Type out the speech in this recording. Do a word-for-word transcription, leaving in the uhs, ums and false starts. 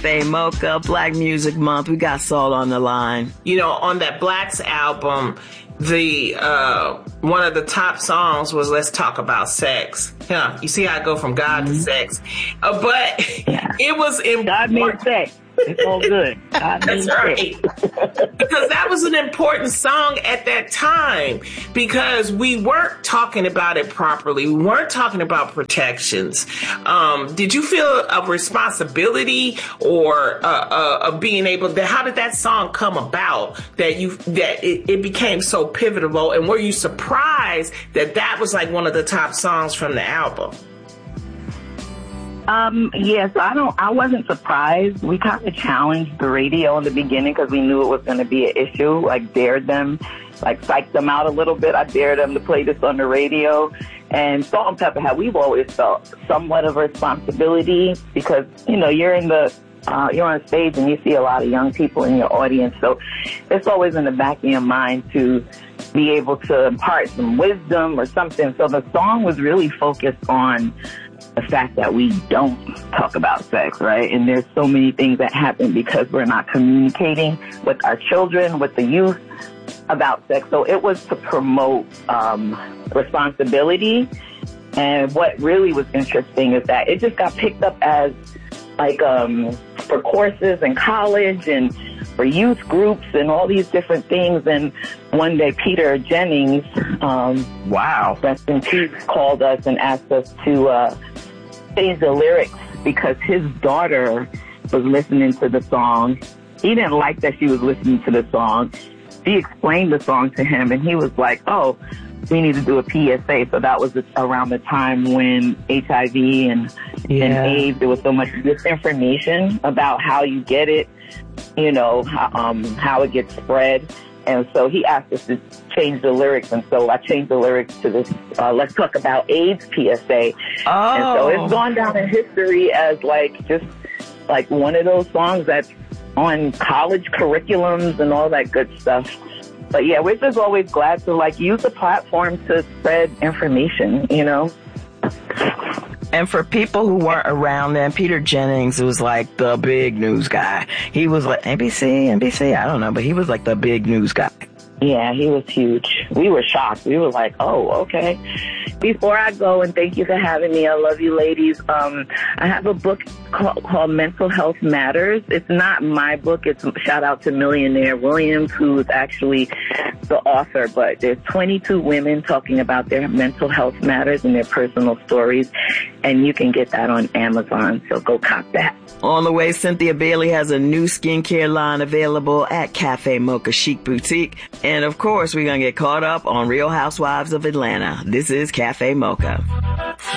Cafe Mocha, Black Music Month. We got Saul on the line. You know, on that Blacks album, the uh, one of the top songs was "Let's Talk About Sex." Yeah, you see how I go from God mm-hmm. to sex, uh, but yeah. it was important. God made sex. It's all good. God That's right. Because that was an important song at that time, because we weren't talking about it properly. We weren't talking about protections. Um, did you feel a responsibility or uh, uh, of being able to, how did that song come about that you, that it, it became so pivotal? And were you surprised that that was like one of the top songs from the album? Um, yes, I don't, I wasn't surprised. We kind of challenged the radio in the beginning because we knew it was going to be an issue, like dared them, like psyched them out a little bit. I dared them to play this on the radio. And Salt and Pepper Hat, we've always felt somewhat of a responsibility because, you know, you're in the, uh, you're on stage and you see a lot of young people in your audience. So it's always in the back of your mind to be able to impart some wisdom or something. So the song was really focused on the fact that we don't talk about sex, right? And there's so many things that happen because we're not communicating with our children, with the youth about sex. So it was to promote um, responsibility. And what really was interesting is that it just got picked up as like um, for courses in college and for youth groups and all these different things. And one day Peter Jennings, um, wow, rest in peace, called us and asked us to uh, change the lyrics because his daughter was listening to the song. He didn't like that she was listening to the song. She explained the song to him and he was like, oh, we need to do a P S A. So that was around the time when H I V and, yeah. and AIDS, there was so much misinformation about how you get it, you know, how, um, how it gets spread. And so he asked us to change the lyrics. And so I changed the lyrics to this, uh, Let's Talk About AIDS P S A. Oh. And so it's gone down in history as like, just like one of those songs that's on college curriculums and all that good stuff. But yeah, we're just always glad to like use the platform to spread information, you know. And for people who weren't around then, Peter Jennings was like the big news guy. He was like N B C, N B C, I don't know, but he was like the big news guy. Yeah, he was huge. We were shocked. We were like, oh, okay. Before I go, and thank you for having me. I love you, ladies. Um, I have a book called, called Mental Health Matters. It's not my book. It's shout out to Millionaire Williams, who is actually the author. But there's twenty-two women talking about their mental health matters and their personal stories. And you can get that on Amazon. So go cop that. On the way, Cynthia Bailey has a new skincare line available at Cafe Mocha Chic Boutique. And of course, we're going to get caught up on Real Housewives of Atlanta. This is Cafe Mocha.